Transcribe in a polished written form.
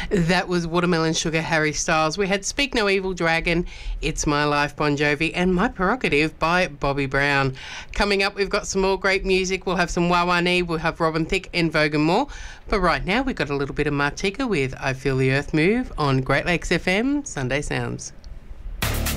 That was Watermelon Sugar, Harry Styles. We had Speak No Evil Dragon, It's My Life, Bon Jovi, and My Prerogative by Bobby Brown. Coming up, we've got some more great music. We'll have some Wah-Wah-Nee, we'll have Robin Thicke and Vogue and more. But right now, we've got a little bit of Martika with I Feel the Earth Move on Great Lakes FM, Sunday Sounds.